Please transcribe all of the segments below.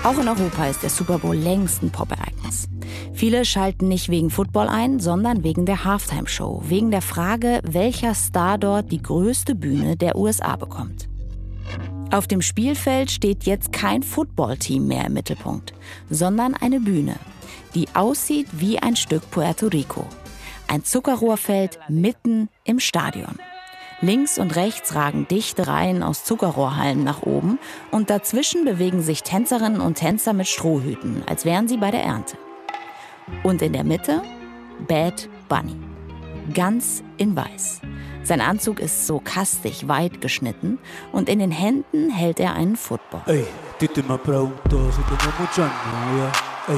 Auch in Europa ist der Super Bowl längst ein Pop-Ereignis. Viele schalten nicht wegen Football ein, sondern wegen der Halftime-Show, wegen der Frage, welcher Star dort die größte Bühne der USA bekommt. Auf dem Spielfeld steht jetzt kein Football-Team mehr im Mittelpunkt, sondern eine Bühne, die aussieht wie ein Stück Puerto Rico. Ein Zuckerrohrfeld mitten im Stadion. Links und rechts ragen dichte Reihen aus Zuckerrohrhalmen nach oben und dazwischen bewegen sich Tänzerinnen und Tänzer mit Strohhüten, als wären sie bei der Ernte. Und in der Mitte Bad Bunny. Ganz in weiß. Sein Anzug ist so kastig weit geschnitten und in den Händen hält er einen Football. Ey, Titi me preguntó si tengo mucha novia. Ey.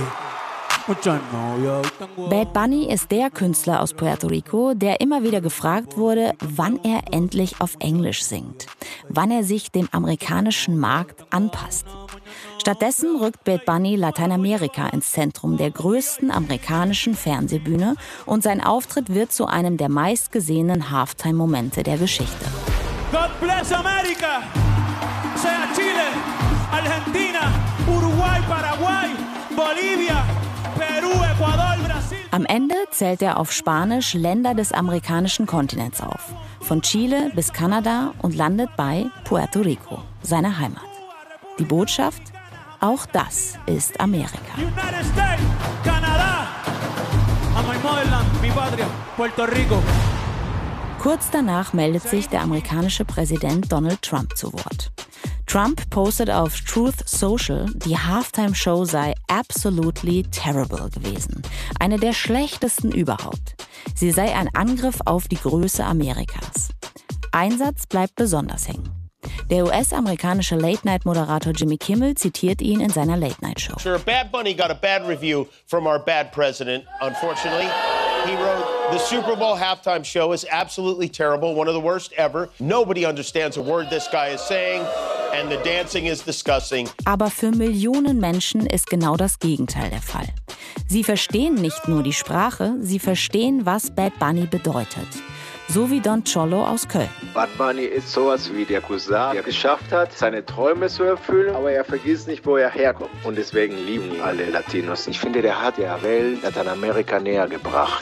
Bad Bunny ist der Künstler aus Puerto Rico, der immer wieder gefragt wurde, wann er endlich auf Englisch singt, wann er sich dem amerikanischen Markt anpasst. Stattdessen rückt Bad Bunny Lateinamerika ins Zentrum der größten amerikanischen Fernsehbühne und sein Auftritt wird zu einem der meistgesehenen Halftime-Momente der Geschichte. God bless America! Sea Chile, Argentina, Uruguay, Paraguay, Bolivia, Peru, Ecuador, Brasil. Am Ende zählt er auf Spanisch Länder des amerikanischen Kontinents auf. Von Chile bis Kanada und landet bei Puerto Rico, seiner Heimat. Die Botschaft? Auch das ist Amerika. United States, Kanada, and my motherland, mi patria, Puerto Rico. Kurz danach meldet sich der amerikanische Präsident Donald Trump zu Wort. Trump postet auf Truth Social, die Halftime-Show sei absolutely terrible gewesen. Eine der schlechtesten überhaupt. Sie sei ein Angriff auf die Größe Amerikas. Ein Satz bleibt besonders hängen. Der US-amerikanische Late-Night-Moderator Jimmy Kimmel zitiert ihn in seiner Late-Night-Show. Sure, Bad Bunny got a bad review from our bad president, unfortunately. He wrote, "The Super Bowl halftime show is absolutely terrible, one of the worst ever. Nobody understands a word this guy is saying, and the dancing is disgusting." Aber für Millionen Menschen ist genau das Gegenteil der Fall. Sie verstehen nicht nur die Sprache, sie verstehen, was Bad Bunny bedeutet. So wie Don Cholo aus Köln. Bad Bunny ist sowas wie der Cousin, der geschafft hat, seine Träume zu erfüllen, aber er vergisst nicht, wo er herkommt. Und deswegen lieben ihn alle Latinos. Ich finde, der hat der Welt Lateinamerika näher gebracht.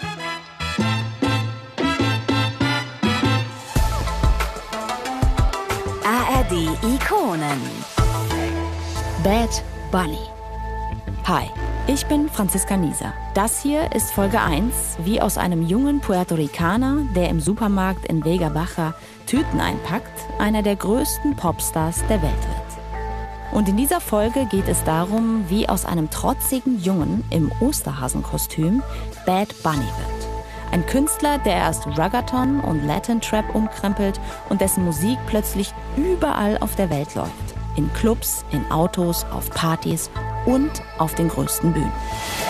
ARD Ikonen. Bad Bunny. Hi, ich bin Franziska Nieser. Das hier ist Folge 1, wie aus einem jungen Puerto Ricaner, der im Supermarkt in Vega Baja Tüten einpackt, einer der größten Popstars der Welt wird. Und in dieser Folge geht es darum, wie aus einem trotzigen Jungen im Osterhasenkostüm Bad Bunny wird. Ein Künstler, der erst Reggaeton und Latin Trap umkrempelt und dessen Musik plötzlich überall auf der Welt läuft. In Clubs, in Autos, auf Partys und auf den größten Bühnen.